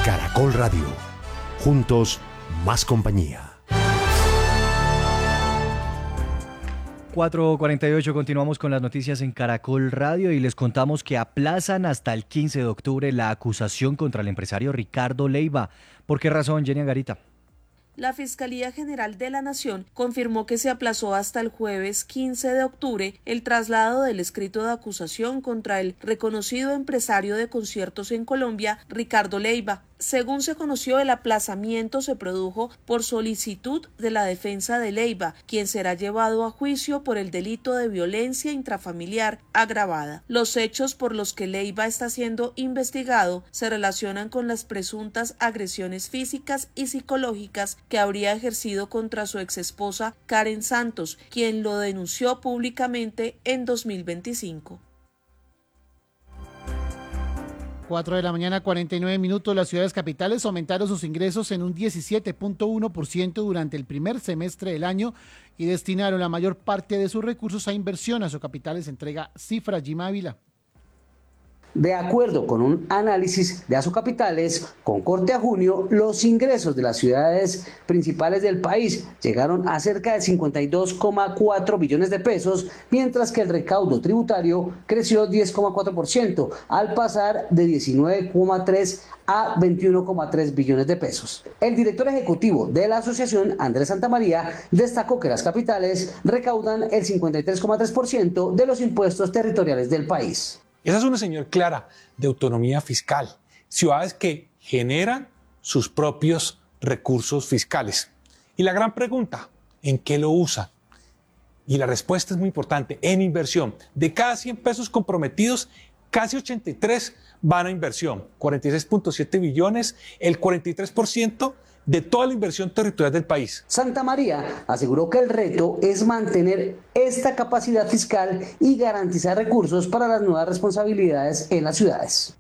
Caracol Radio. Juntos, más compañía. 4:48, continuamos con las noticias en Caracol Radio y les contamos que aplazan hasta el 15 de octubre la acusación contra el empresario Ricardo Leyva. ¿Por qué razón, Jenny Angarita? La Fiscalía General de la Nación confirmó que se aplazó hasta el jueves 15 de octubre el traslado del escrito de acusación contra el reconocido empresario de conciertos en Colombia, Ricardo Leyva. Según se conoció, el aplazamiento se produjo por solicitud de la defensa de Leyva, quien será llevado a juicio por el delito de violencia intrafamiliar agravada. Los hechos por los que Leyva está siendo investigado se relacionan con las presuntas agresiones físicas y psicológicas que habría ejercido contra su exesposa Karen Santos, quien lo denunció públicamente en 2025. 4 de la mañana, 49 minutos. Las ciudades capitales aumentaron sus ingresos en un 17.1% durante el primer semestre del año y destinaron la mayor parte de sus recursos a inversión. A sus capitales entrega cifra Gima Ávila. De acuerdo con un análisis de Asocapitales, con corte a junio, los ingresos de las ciudades principales del país llegaron a cerca de 52,4 billones de pesos, mientras que el recaudo tributario creció 10,4%, al pasar de 19,3 a 21,3 billones de pesos. El director ejecutivo de la asociación, Andrés Santamaría, destacó que las capitales recaudan el 53,3% de los impuestos territoriales del país. Esa es una señal clara de autonomía fiscal. Ciudades que generan sus propios recursos fiscales. Y la gran pregunta, ¿en qué lo usan? Y la respuesta es muy importante, en inversión. De cada 100 pesos comprometidos, casi 83 van a inversión. 46.7 billones, el 43% de toda la inversión territorial del país. Santamaría aseguró que el reto es mantener esta capacidad fiscal y garantizar recursos para las nuevas responsabilidades en las ciudades.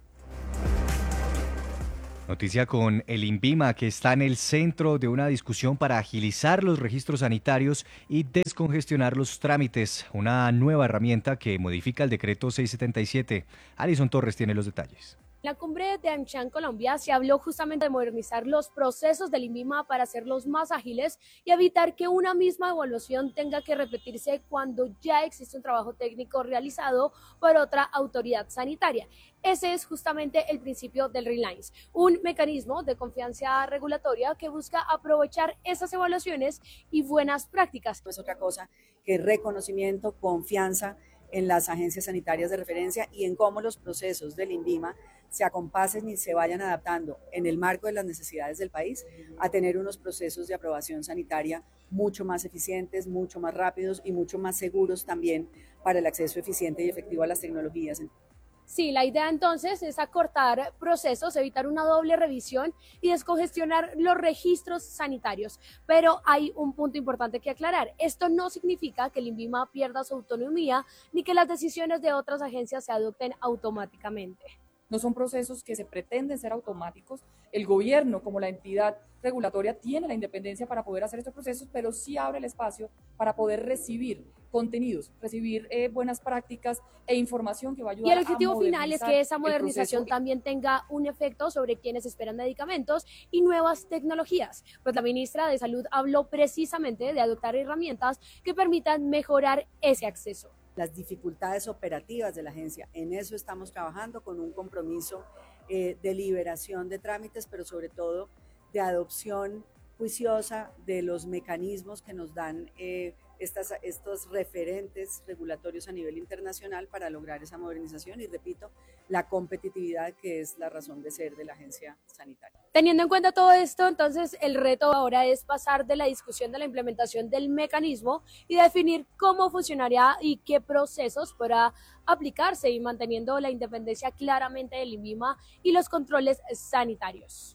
Noticia con el INVIMA, que está en el centro de una discusión para agilizar los registros sanitarios y descongestionar los trámites. Una nueva herramienta que modifica el decreto 677. Alison Torres tiene los detalles. En la cumbre de Anshan, Colombia, se habló justamente de modernizar los procesos del INVIMA para hacerlos más ágiles y evitar que una misma evaluación tenga que repetirse cuando ya existe un trabajo técnico realizado por otra autoridad sanitaria. Ese es justamente el principio del Reliance, un mecanismo de confianza regulatoria que busca aprovechar esas evaluaciones y buenas prácticas. No es otra cosa que reconocimiento, confianza en las agencias sanitarias de referencia y en cómo los procesos del INVIMA se acompasen y se vayan adaptando en el marco de las necesidades del país a tener unos procesos de aprobación sanitaria mucho más eficientes, mucho más rápidos y mucho más seguros también para el acceso eficiente y efectivo a las tecnologías. Sí, la idea entonces es acortar procesos, evitar una doble revisión y descongestionar los registros sanitarios. Pero hay un punto importante que aclarar. Esto no significa que el INVIMA pierda su autonomía ni que las decisiones de otras agencias se adopten automáticamente. No son procesos que se pretenden ser automáticos. El gobierno, como la entidad regulatoria, tiene la independencia para poder hacer estos procesos, pero sí abre el espacio para poder recibir contenidos, recibir buenas prácticas e información que va a ayudar. Y el objetivo final es que esa modernización también tenga un efecto sobre quienes esperan medicamentos y nuevas tecnologías. Pues la ministra de Salud habló precisamente de adoptar herramientas que permitan mejorar ese acceso. Las dificultades operativas de la agencia, en eso estamos trabajando con un compromiso de liberación de trámites, pero sobre todo de adopción juiciosa de los mecanismos que nos dan estos referentes regulatorios a nivel internacional para lograr esa modernización y, repito, la competitividad que es la razón de ser de la agencia sanitaria. Teniendo en cuenta todo esto, entonces el reto ahora es pasar de la discusión de la implementación del mecanismo y definir cómo funcionaría y qué procesos podrá aplicarse y manteniendo la independencia claramente del INVIMA y los controles sanitarios.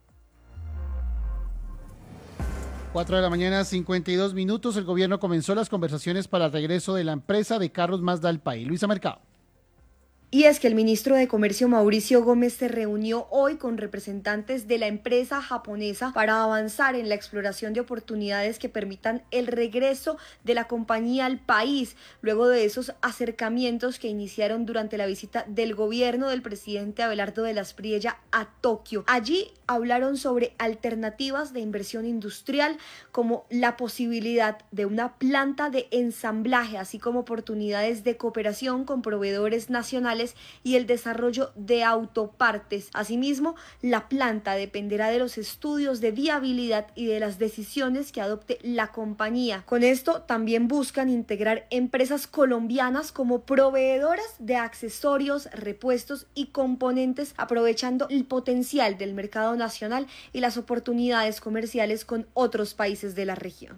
4 de la mañana, 52 minutos. El gobierno comenzó las conversaciones para el regreso de la empresa de carros Mazda al país. Luisa Mercado. Y es que el ministro de Comercio Mauricio Gómez se reunió hoy con representantes de la empresa japonesa para avanzar en la exploración de oportunidades que permitan el regreso de la compañía al país, luego de esos acercamientos que iniciaron durante la visita del gobierno del presidente Abelardo de las Priella a Tokio. Allí hablaron sobre alternativas de inversión industrial, como la posibilidad de una planta de ensamblaje, así como oportunidades de cooperación con proveedores nacionales y el desarrollo de autopartes. Asimismo, la planta dependerá de los estudios de viabilidad y de las decisiones que adopte la compañía. Con esto también buscan integrar empresas colombianas como proveedoras de accesorios, repuestos y componentes, aprovechando el potencial del mercado nacional y las oportunidades comerciales con otros países de la región.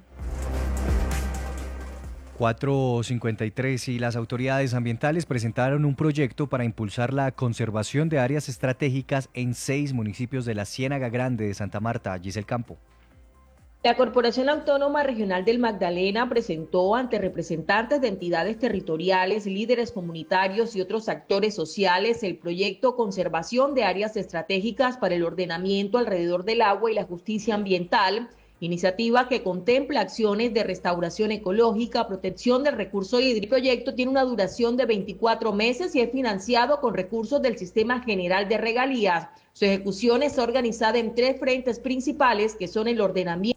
4:53 y las autoridades ambientales presentaron un proyecto para impulsar la conservación de áreas estratégicas en 6 municipios de la Ciénaga Grande de Santa Marta. Giselle Campo. La Corporación Autónoma Regional del Magdalena presentó ante representantes de entidades territoriales, líderes comunitarios y otros actores sociales el proyecto Conservación de Áreas Estratégicas para el Ordenamiento alrededor del Agua y la Justicia Ambiental, iniciativa que contempla acciones de restauración ecológica, protección del recurso hídrico. El proyecto tiene una duración de 24 meses y es financiado con recursos del Sistema General de Regalías. Su ejecución está organizada en 3 frentes principales, que son el ordenamiento.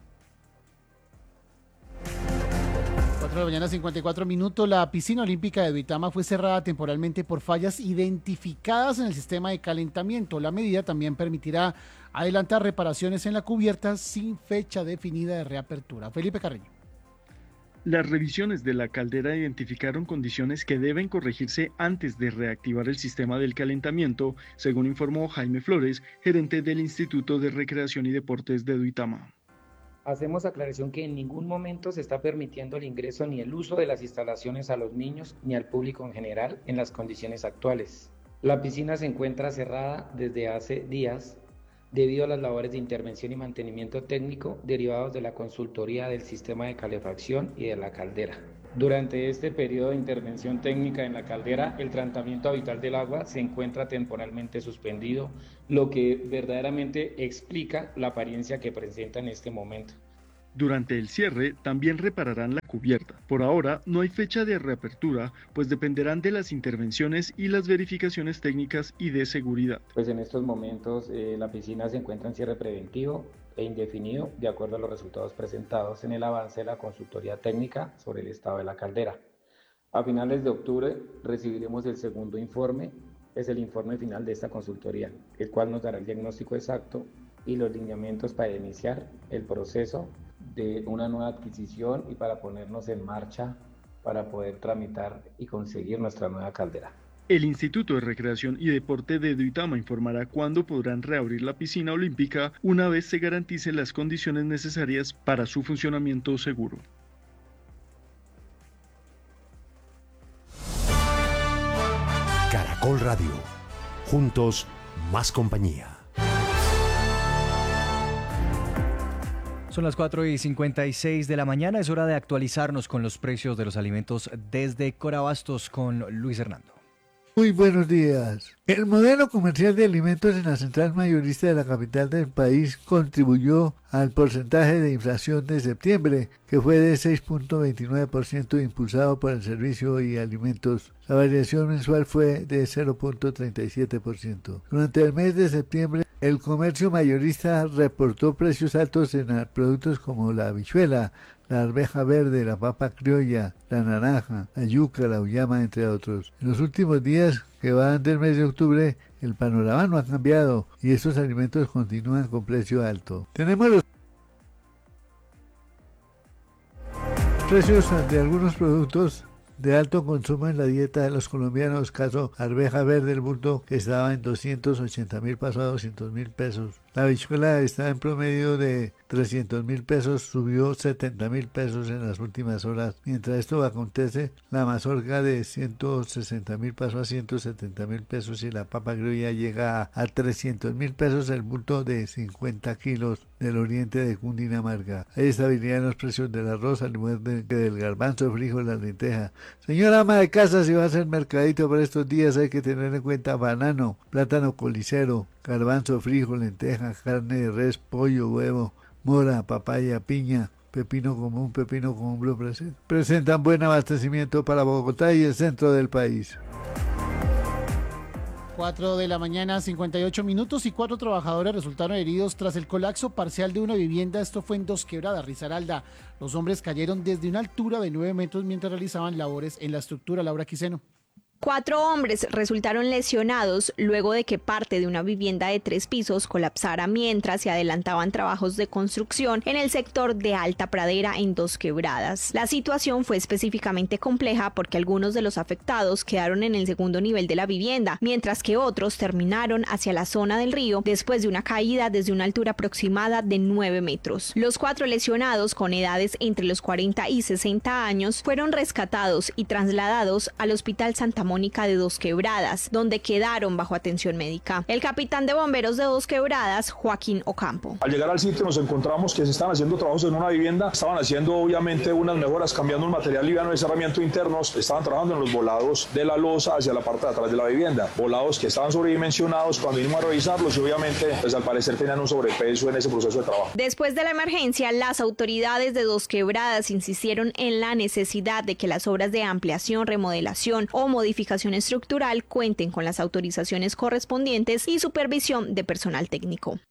4 de la mañana, 54 minutos. La piscina olímpica de Duitama fue cerrada temporalmente por fallas identificadas en el sistema de calentamiento. La medida también permitirá adelantar reparaciones en la cubierta sin fecha definida de reapertura. Felipe Carreño. Las revisiones de la caldera identificaron condiciones que deben corregirse antes de reactivar el sistema del calentamiento, según informó Jaime Flores, gerente del Instituto de Recreación y Deportes de Duitama. Hacemos aclaración que en ningún momento se está permitiendo el ingreso ni el uso de las instalaciones a los niños ni al público en general en las condiciones actuales. La piscina se encuentra cerrada desde hace días debido a las labores de intervención y mantenimiento técnico derivados de la consultoría del sistema de calefacción y de la caldera. Durante este periodo de intervención técnica en la caldera, el tratamiento habitual del agua se encuentra temporalmente suspendido, lo que verdaderamente explica la apariencia que presenta en este momento. Durante el cierre también repararán la cubierta. Por ahora no hay fecha de reapertura, pues dependerán de las intervenciones y las verificaciones técnicas y de seguridad. Pues en estos momentos la piscina se encuentra en cierre preventivo e indefinido de acuerdo a los resultados presentados en el avance de la consultoría técnica sobre el estado de la caldera. A finales de octubre recibiremos el segundo informe, es el informe final de esta consultoría, el cual nos dará el diagnóstico exacto y los lineamientos para iniciar el proceso de una nueva adquisición y para ponernos en marcha para poder tramitar y conseguir nuestra nueva caldera. El Instituto de Recreación y Deporte de Duitama informará cuándo podrán reabrir la piscina olímpica una vez se garanticen las condiciones necesarias para su funcionamiento seguro. Caracol Radio. Juntos, más compañía. Son las 4:56 de la mañana, es hora de actualizarnos con los precios de los alimentos desde Corabastos con Luis Hernando. Muy buenos días. El modelo comercial de alimentos en la central mayorista de la capital del país contribuyó al porcentaje de inflación de septiembre, que fue de 6.29% impulsado por el servicio y alimentos. La variación mensual fue de 0.37%. Durante el mes de septiembre, el comercio mayorista reportó precios altos en productos como la habichuela, la arveja verde, la papa criolla, la naranja, la yuca, la uyama, entre otros. En los últimos días que van del mes de octubre, el panorama no ha cambiado y estos alimentos continúan con precio alto. Tenemos los precios de algunos productos de alto consumo en la dieta de los colombianos, caso arveja verde, el bulto que estaba en 280.000 pasó a 200.000 pesos. La habichuela está en promedio de 300.000 pesos, subió 70.000 pesos en las últimas horas. Mientras esto acontece, la mazorca de 160.000 pasó a 170.000 pesos y la papa criolla llega a 300.000 pesos el bulto de 50 kilos. del oriente de Cundinamarca. Hay estabilidad en los precios del arroz, al igual que del garbanzo, frijol, la lenteja. Señora ama de casa, si va a hacer mercadito para estos días, hay que tener en cuenta banano, plátano colicero, garbanzo, frijol, lenteja, carne de res, pollo, huevo, mora, papaya, piña, pepino común blue presentan buen abastecimiento para Bogotá y el centro del país. 4 de la mañana, 58 minutos, y 4 trabajadores resultaron heridos tras el colapso parcial de una vivienda. Esto fue en Dos Quebradas, Risaralda. Los hombres cayeron desde una altura de 9 metros mientras realizaban labores en la estructura. Laura Quiseno. 4 hombres resultaron lesionados luego de que parte de una vivienda de 3 pisos colapsara mientras se adelantaban trabajos de construcción en el sector de Alta Pradera en Dos Quebradas. La situación fue específicamente compleja porque algunos de los afectados quedaron en el segundo nivel de la vivienda, mientras que otros terminaron hacia la zona del río después de una caída desde una altura aproximada de 9 metros. Los 4 lesionados, con edades entre los 40 y 60 años, fueron rescatados y trasladados al Hospital Santa Mónica de Dos Quebradas, donde quedaron bajo atención médica. El capitán de bomberos de Dos Quebradas, Joaquín Ocampo. Al llegar al sitio nos encontramos que se estaban haciendo trabajos en una vivienda, estaban haciendo obviamente unas mejoras, cambiando un material liviano de cerramiento interno, estaban trabajando en los volados de la losa hacia la parte de atrás de la vivienda, volados que estaban sobredimensionados. Cuando vinimos a revisarlos y obviamente pues al parecer tenían un sobrepeso en ese proceso de trabajo. Después de la emergencia, las autoridades de Dos Quebradas insistieron en la necesidad de que las obras de ampliación, remodelación o modificación estructural cuenten con las autorizaciones correspondientes y supervisión de personal técnico.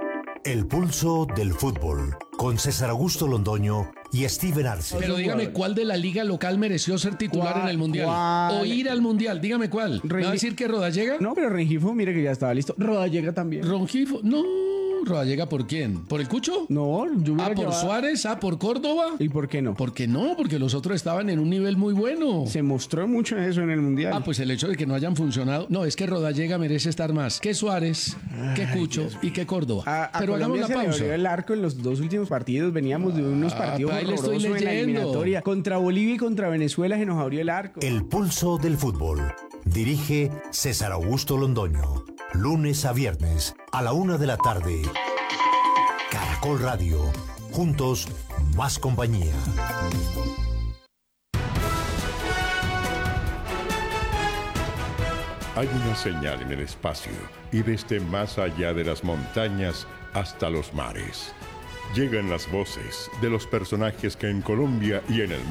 El pulso del fútbol, con César Augusto Londoño y Steven Arce. Pero dígame, ¿cuál de la liga local mereció ser titular en el Mundial? O ir al Mundial, dígame cuál. ¿Me va a decir que Rodallega? No, pero Rengifo, mire que ya estaba listo. Rodallega también. Rengifo, no. ¿Rodallega por quién? ¿Por el Cucho? No, yo hubiera ¿por llevado... Suárez? ¿Por Córdoba? ¿Y por qué no? ¿Por qué no? Porque los otros estaban en un nivel muy bueno. Se mostró mucho eso en el Mundial. Pues el hecho de que no hayan funcionado. No, es que Rodallega merece estar más que Suárez, que Cucho y que Córdoba. Pero hagamos la pausa. Se le abrió el arco en los 2 últimos partidos. Veníamos de unos partidos horrorosos en la eliminatoria. Contra Bolivia y contra Venezuela se nos abrió el arco. El pulso del fútbol. Dirige César Augusto Londoño. Lunes a viernes a la 1 de la tarde. Caracol Radio. Juntos, más compañía. Hay una señal en el espacio y desde más allá de las montañas hasta los mares. Llegan las voces de los personajes que en Colombia y en el mundo